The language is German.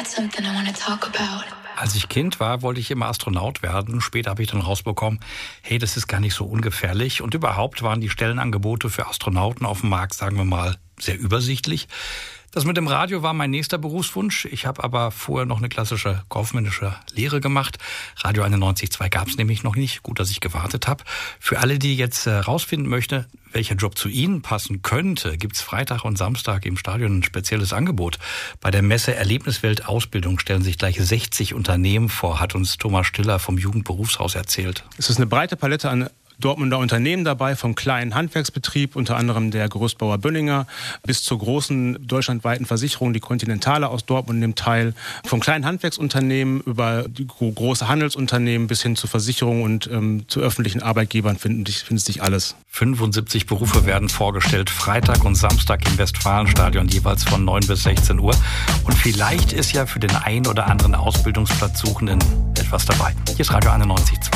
something I want to talk about. Als ich Kind war, wollte ich immer Astronaut werden. Später habe ich dann rausbekommen, hey, das ist gar nicht so ungefährlich. Und überhaupt waren die Stellenangebote für Astronauten auf dem Markt, sagen wir mal, sehr übersichtlich. Das mit dem Radio war mein nächster Berufswunsch. Ich habe aber vorher noch eine klassische kaufmännische Lehre gemacht. Radio 91.2 gab es nämlich noch nicht. Gut, dass ich gewartet habe. Für alle, die jetzt rausfinden möchten, welcher Job zu Ihnen passen könnte, gibt's Freitag und Samstag im Stadion ein spezielles Angebot. Bei der Messe Erlebniswelt Ausbildung stellen sich gleich 60 Unternehmen vor, hat uns Thomas Stiller vom Jugendberufshaus erzählt. Es ist eine breite Palette an Dortmunder Unternehmen dabei, vom kleinen Handwerksbetrieb, unter anderem der Gerüstbauer Bünninger, bis zur großen deutschlandweiten Versicherung, die Kontinentale aus Dortmund nimmt teil. Vom kleinen Handwerksunternehmen über die große Handelsunternehmen bis hin zu Versicherungen und zu öffentlichen Arbeitgebern findet sich alles. 75 Berufe werden vorgestellt, Freitag und Samstag im Westfalenstadion, jeweils von 9 bis 16 Uhr. Und vielleicht ist ja für den einen oder anderen Ausbildungsplatzsuchenden etwas dabei. Hier ist Radio 91.2.